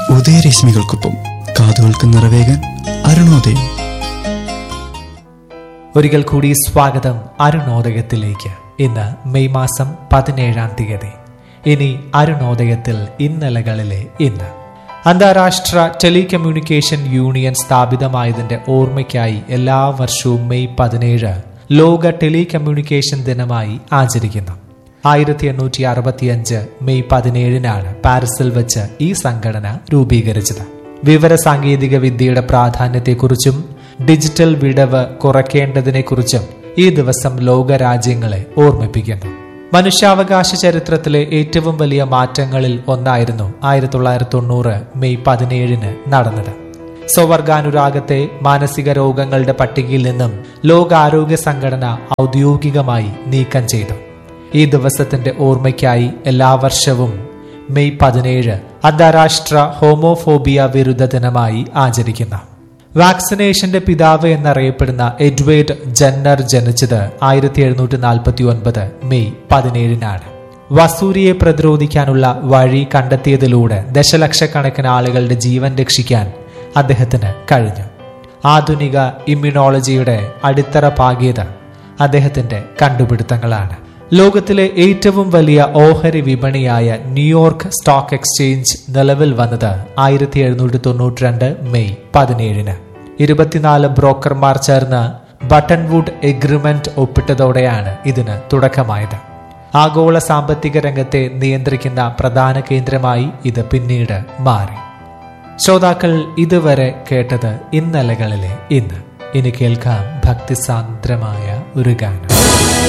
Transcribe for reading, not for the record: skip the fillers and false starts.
ഉദയരശ്മികൾക്കൊപ്പം കാതുകൾക്ക് നിറവേകാൻ അരുണോദയം. ഒരിക്കൽ കൂടി സ്വാഗതം അരുണോദയത്തിലേക്ക്. ഇന്ന് മെയ് മാസം 17-ാം തീയതി. ഇനി അരുണോദയത്തിൽ ഇന്നലകളിലെ ഇന്ന്. അന്താരാഷ്ട്ര ടെലികമ്മ്യൂണിക്കേഷൻ യൂണിയൻ സ്ഥാപിതമായതിന്റെ ഓർമ്മയ്ക്കായി എല്ലാ വർഷവും മെയ് 17 ലോക ടെലികമ്മ്യൂണിക്കേഷൻ ദിനമായി ആചരിക്കുന്നു. 1865 മെയ് 17-നാണ് പാരീസിൽ വെച്ച് ഈ സംഘടന രൂപീകരിച്ചത്. വിവര സാങ്കേതിക വിദ്യയുടെ പ്രാധാന്യത്തെക്കുറിച്ചും ഡിജിറ്റൽ വിടവ് കുറയ്ക്കേണ്ടതിനെക്കുറിച്ചും ഈ ദിവസം ലോകരാജ്യങ്ങളെ ഓർമ്മിപ്പിക്കുന്നു. മനുഷ്യാവകാശ ചരിത്രത്തിലെ ഏറ്റവും വലിയ മാറ്റങ്ങളിൽ ഒന്നായിരുന്നു 1990 മെയ് 17 നടന്നത്. സ്വവർഗാനുരാഗത്തെ മാനസിക രോഗങ്ങളുടെ പട്ടികയിൽ നിന്നും ലോകാരോഗ്യ സംഘടന ഔദ്യോഗികമായി നീക്കം ചെയ്തു. ഈ ദിവസത്തിന്റെ ഓർമ്മയ്ക്കായി എല്ലാ വർഷവും മെയ് 17 അന്താരാഷ്ട്ര ഹോമോഫോബിയ വിരുദ്ധ ദിനമായി ആചരിക്കുന്നു. വാക്സിനേഷന്റെ പിതാവ് എന്നറിയപ്പെടുന്ന എഡ്വേർഡ് ജന്നർ ജനിച്ചത് 1749 മെയ് 17-നാണ്. വസൂരിയെ പ്രതിരോധിക്കാനുള്ള വഴി കണ്ടെത്തിയതിലൂടെ ദശലക്ഷക്കണക്കിന് ആളുകളുടെ ജീവൻ രക്ഷിക്കാൻ അദ്ദേഹത്തിന് കഴിഞ്ഞു. ആധുനിക ഇമ്മ്യൂണോളജിയുടെ അടിത്തറ പാകിയത് അദ്ദേഹത്തിന്റെ കണ്ടുപിടുത്തങ്ങളാണ്. ലോകത്തിലെ ഏറ്റവും വലിയ ഓഹരി വിപണിയായ ന്യൂയോർക്ക് സ്റ്റോക്ക് എക്സ്ചേഞ്ച് നിലവിൽ വന്നത് 1792 മെയ് 17-ന്. 24 ബ്രോക്കർമാർ ചേർന്ന് ബട്ടൺവുഡ് എഗ്രിമെന്റ് ഒപ്പിട്ടതോടെയാണ് ഇതിന് തുടക്കമായത്. ആഗോള സാമ്പത്തിക രംഗത്തെ നിയന്ത്രിക്കുന്ന പ്രധാന കേന്ദ്രമായി ഇത് പിന്നീട് മാറി. ശ്രോതാക്കൾ ഇതുവരെ കേട്ടത് ഇന്നലകളിലെ ഇന്ന്. ഇനി കേൾക്കാം ഭക്തിസാന്ദ്രമായ ഒരു ഗാനം.